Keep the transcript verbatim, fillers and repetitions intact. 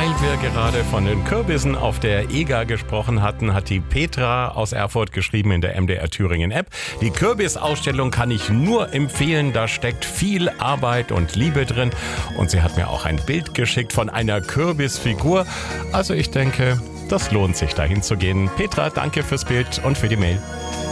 Weil wir gerade von den Kürbissen auf der E G A gesprochen hatten, hat die Petra aus Erfurt geschrieben in der M D R Thüringen App. Die Kürbisausstellung kann ich nur empfehlen, da steckt viel Arbeit und Liebe drin. Und sie hat mir auch ein Bild geschickt von einer Kürbisfigur. Also ich denke, das lohnt sich, dahin zu gehen. Petra, danke fürs Bild und für die Mail.